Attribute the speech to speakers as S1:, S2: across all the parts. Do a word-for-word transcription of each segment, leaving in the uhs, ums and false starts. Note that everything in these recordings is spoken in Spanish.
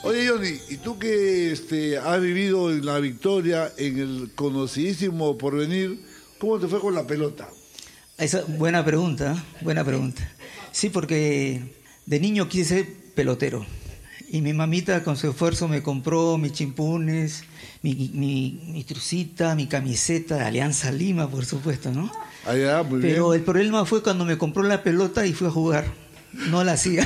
S1: Oye, Johnny, ¿y tú que este, has vivido en La Victoria, en el conocidísimo Porvenir, cómo te fue con la pelota?
S2: Esa, buena pregunta, buena pregunta. Sí, porque de niño quise ser pelotero. Y mi mamita con su esfuerzo me compró mis chimpunes, mi, mi, mi trucita, mi camiseta de Alianza Lima, por supuesto, ¿no?
S1: Allá, muy
S2: Pero
S1: bien.
S2: el problema fue cuando me compró la pelota y fui a jugar. No la hacía.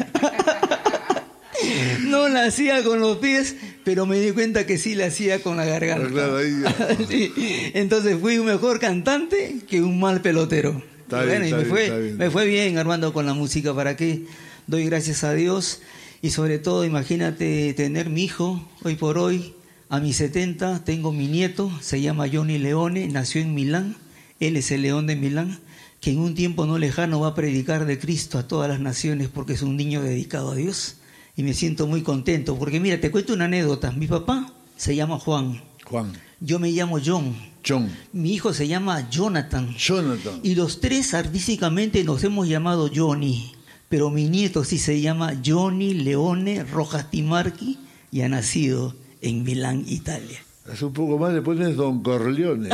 S2: No la hacía con los pies, pero me di cuenta que sí la hacía con la garganta.
S1: Claro, ahí ya.
S2: Sí. Entonces fui un mejor cantante que un mal pelotero.
S1: Está
S2: Y
S1: bien,
S2: bueno, y
S1: está
S2: me,
S1: bien,
S2: fue,
S1: está bien.
S2: me fue bien, Armando, con la música. ¿Para qué? Doy gracias a Dios. Y sobre todo, imagínate tener mi hijo, hoy por hoy, a mis setenta, tengo mi nieto, se llama Johnny Leone, nació en Milán, él es el León de Milán, que en un tiempo no lejano va a predicar de Cristo a todas las naciones porque es un niño dedicado a Dios. Y me siento muy contento, porque mira, te cuento una anécdota. Mi papá se llama Juan.
S1: Juan.
S2: Yo me llamo John.
S1: John.
S2: Mi hijo se llama Jonathan.
S1: Jonathan.
S2: Y los tres artísticamente nos hemos llamado Johnny. Pero mi nieto sí se llama Johnny Leone Rojas Timarchi y ha nacido en Milán, Italia.
S1: Hace un poco más le pones Don Corleone.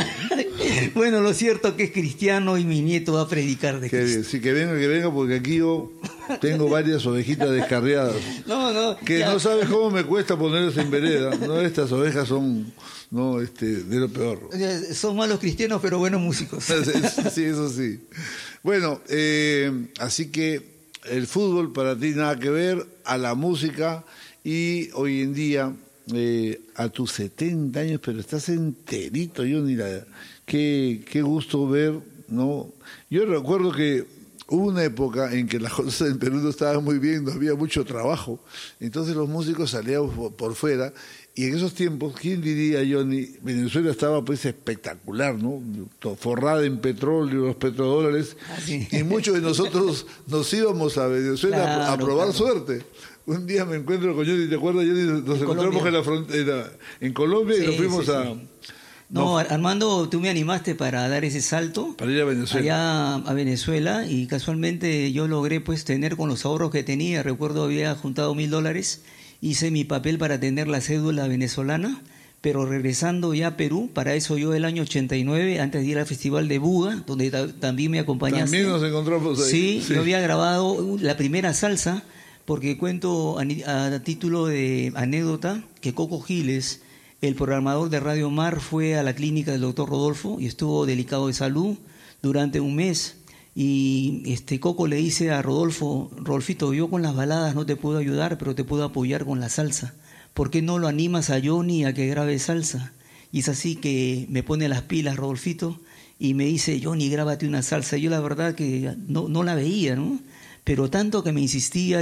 S2: Bueno, lo cierto es que es cristiano y mi nieto va a predicar de
S1: Que,
S2: Cristo.
S1: sí, que venga, que venga, porque aquí yo tengo varias ovejitas descarriadas.
S2: No, no.
S1: Que
S2: ya.
S1: no sabes cómo me cuesta ponerlas en vereda. No, estas ovejas son no este de lo peor.
S2: Son malos cristianos, pero buenos músicos.
S1: Sí, eso sí. Bueno, eh, así que el fútbol para ti nada que ver, a la música, y hoy en día, eh, a tus setenta años, pero estás enterito, yo ni la... Qué, qué gusto ver, ¿no? Yo recuerdo que hubo una época en que las cosas en Perú no estaban muy bien, no había mucho trabajo, entonces los músicos salían por, por fuera, y en esos tiempos, ¿quién diría, Johnny? Venezuela estaba pues espectacular, ¿no? Forrada en petróleo, los petrodólares,
S2: Así.
S1: y muchos de nosotros nos íbamos a Venezuela
S2: Claro,
S1: a probar
S2: claro.
S1: suerte. Un día me encuentro con Johnny, ¿te acuerdas, Johnny? Nos
S2: En
S1: encontramos
S2: Colombia.
S1: en la frontera, en Colombia, y
S2: Sí,
S1: nos fuimos
S2: sí,
S1: a...
S2: sí. No, Armando, tú me animaste para dar ese salto
S1: Para ir a Venezuela.
S2: allá a Venezuela y casualmente yo logré pues tener con los ahorros que tenía, recuerdo había juntado mil dólares, hice mi papel para tener la cédula venezolana, pero regresando ya a Perú, para eso yo el año ochenta y nueve, antes de ir al Festival de Buga, donde ta- también me acompañaste.
S1: También nos encontramos ahí.
S2: Sí, yo había grabado la primera salsa, porque cuento a, ni- a título de anécdota que Coco Giles, el programador de Radio Mar, fue a la clínica del doctor Rodolfo y estuvo delicado de salud durante un mes. Y este Coco le dice a Rodolfo, Rodolfito, yo con las baladas no te puedo ayudar, pero te puedo apoyar con la salsa. ¿Por qué no lo animas a Johnny a que grabe salsa? Y es así que me pone las pilas Rodolfito y me dice, Johnny, grábate una salsa. Yo la verdad que no, no la veía, ¿no? Pero tanto que me insistía.